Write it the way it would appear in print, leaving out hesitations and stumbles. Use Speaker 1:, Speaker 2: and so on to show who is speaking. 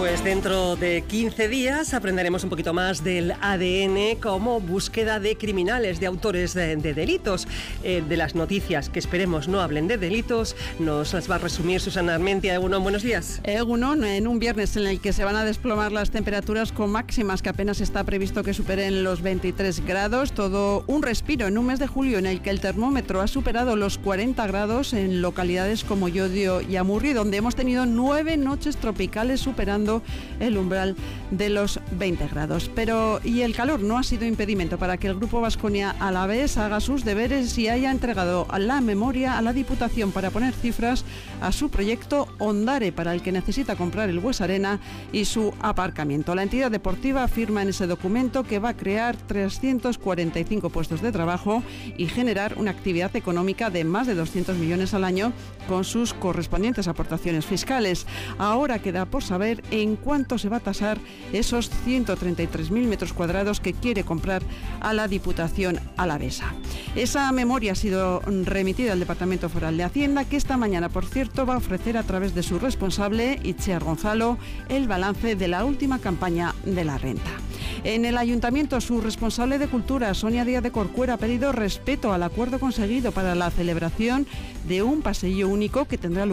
Speaker 1: Pues dentro de 15 días aprenderemos un poquito más del ADN como búsqueda de criminales, de autores de delitos. De las noticias que esperemos no hablen de delitos, nos las va a resumir Susana Armentia. Egunon, buenos días.
Speaker 2: Egunon, en un viernes en el que se van a desplomar las temperaturas con máximas que apenas está previsto que superen los 23 grados. Todo un respiro en un mes de julio en el que el termómetro ha superado los 40 grados en localidades como Llodio y Amurrio, donde hemos tenido 9 noches tropicales superando el umbral de los 20 grados. Pero y el calor no ha sido impedimento para que el Grupo Baskonia Alavés haga sus deberes y haya entregado la memoria a la Diputación para poner cifras a su proyecto Ondare, para el que necesita comprar el Bues Arena y su aparcamiento. La entidad deportiva afirma en ese documento que va a crear 345 puestos de trabajo y generar una actividad económica de más de 200 millones al año con sus correspondientes aportaciones fiscales. Ahora queda por saber en cuánto se va a tasar esos 133.000 metros cuadrados que quiere comprar a la Diputación alavesa. Esa memoria ha sido remitida al Departamento Foral de Hacienda, que esta mañana, por cierto, va a ofrecer a través de su responsable, Itziar Gonzalo, el balance de la última campaña de la renta. En el Ayuntamiento, su responsable de Cultura, Sonia Díaz de Corcuera, ha pedido respeto al acuerdo conseguido para la celebración de un pasillo único que tendrá lugar